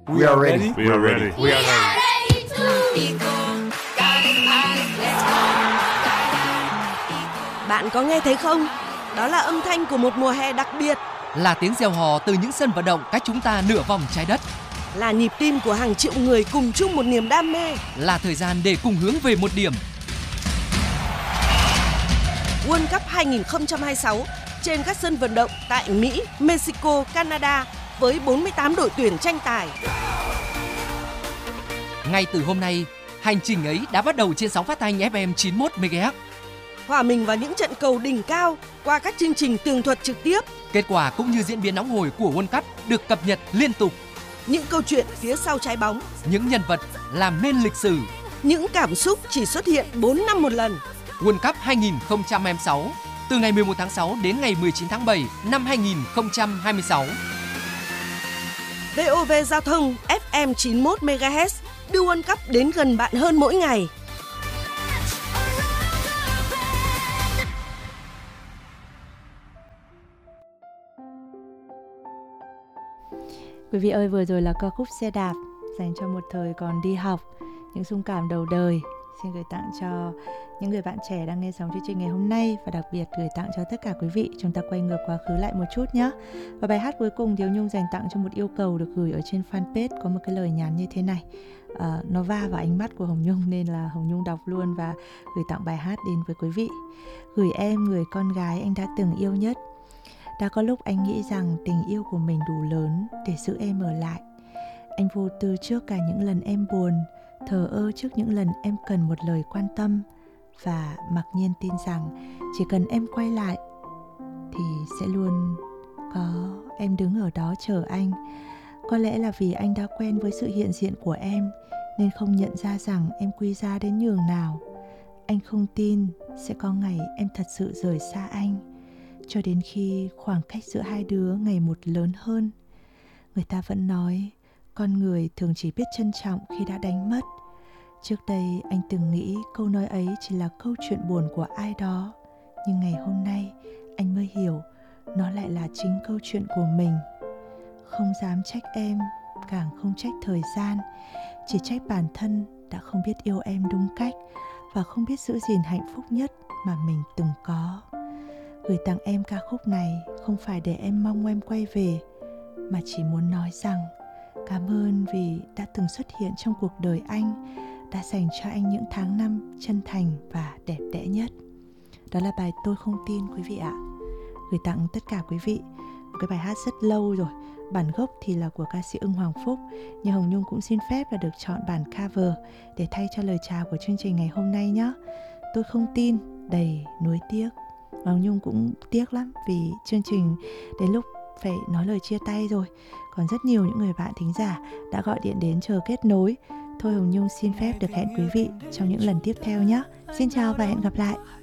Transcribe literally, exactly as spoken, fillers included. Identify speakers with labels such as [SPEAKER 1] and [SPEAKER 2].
[SPEAKER 1] We are ready.
[SPEAKER 2] We are ready.
[SPEAKER 1] We are ready.
[SPEAKER 3] Bạn có nghe thấy không? Đó là âm thanh của một mùa hè đặc biệt.
[SPEAKER 4] Là tiếng reo hò từ những sân vận động cách chúng ta nửa vòng trái đất.
[SPEAKER 3] Là nhịp tim của hàng triệu người cùng chung một niềm đam mê.
[SPEAKER 4] Là thời gian để cùng hướng về một điểm.
[SPEAKER 3] World Cup hai không hai sáu trên các sân vận động tại Mỹ, Mexico, Canada với bốn mươi tám đội tuyển tranh tài.
[SPEAKER 4] Ngay từ hôm nay, hành trình ấy đã bắt đầu trên sóng phát thanh ép em chín mươi mốt mê ga héc.
[SPEAKER 3] Hòa mình vào những trận cầu đỉnh cao qua các chương trình tường thuật trực tiếp.
[SPEAKER 4] Kết quả cũng như diễn biến nóng hổi của World Cup được cập nhật liên tục.
[SPEAKER 3] Những câu chuyện phía sau trái bóng,
[SPEAKER 4] những nhân vật làm nên lịch sử,
[SPEAKER 3] những cảm xúc chỉ xuất hiện bốn năm một lần.
[SPEAKER 4] World Cup hai không hai sáu từ ngày mười một tháng sáu đến ngày mười chín tháng bảy năm hai không hai sáu.
[SPEAKER 3] vê o vê Giao thông ép em chín mươi mốt mê ga héc đưa World Cup đến gần bạn hơn mỗi ngày.
[SPEAKER 5] Quý vị ơi, vừa rồi là ca khúc Xe đạp dành cho một thời còn đi học, những xung cảm đầu đời. Xin gửi tặng cho những người bạn trẻ đang nghe sóng chương trình ngày hôm nay, và đặc biệt gửi tặng cho tất cả quý vị. Chúng ta quay ngược quá khứ lại một chút nhé. Và bài hát cuối cùng Thiếu Nhung dành tặng cho một yêu cầu được gửi ở trên fanpage, có một cái lời nhắn như thế này. à, Nó va vào ánh mắt của Hồng Nhung nên là Hồng Nhung đọc luôn và gửi tặng bài hát đến với quý vị. Gửi em, người con gái anh đã từng yêu nhất. Đã có lúc anh nghĩ rằng tình yêu của mình đủ lớn để giữ em ở lại. Anh vô tư trước cả những lần em buồn, thờ ơ trước những lần em cần một lời quan tâm, và mặc nhiên tin rằng chỉ cần em quay lại thì sẽ luôn có em đứng ở đó chờ anh. Có lẽ là vì anh đã quen với sự hiện diện của em nên không nhận ra rằng em quý giá đến nhường nào. Anh không tin sẽ có ngày em thật sự rời xa anh, cho đến khi khoảng cách giữa hai đứa ngày một lớn hơn. Người ta vẫn nói con người thường chỉ biết trân trọng khi đã đánh mất. Trước đây anh từng nghĩ câu nói ấy chỉ là câu chuyện buồn của ai đó, nhưng ngày hôm nay anh mới hiểu nó lại là chính câu chuyện của mình. Không dám trách em, càng không trách thời gian, chỉ trách bản thân đã không biết yêu em đúng cách và không biết giữ gìn hạnh phúc nhất mà mình từng có. Gửi tặng em ca khúc này không phải để em mong em quay về, mà chỉ muốn nói rằng cảm ơn vì đã từng xuất hiện trong cuộc đời anh, đã dành cho anh những tháng năm chân thành và đẹp đẽ nhất. Đó là bài Tôi Không Tin quý vị ạ. Gửi tặng tất cả quý vị. Một cái bài hát rất lâu rồi. Bản gốc thì là của ca sĩ Ưng Hoàng Phúc, nhưng Hồng Nhung cũng xin phép là được chọn bản cover để thay cho lời chào của chương trình ngày hôm nay nhé. Tôi không tin, đầy nuối tiếc. Hồng Nhung cũng tiếc lắm vì chương trình đến lúc phải nói lời chia tay rồi. Còn rất nhiều những người bạn thính giả đã gọi điện đến chờ kết nối. Thôi Hồng Nhung xin phép được hẹn quý vị trong những lần tiếp theo nhé. Xin chào và hẹn gặp lại.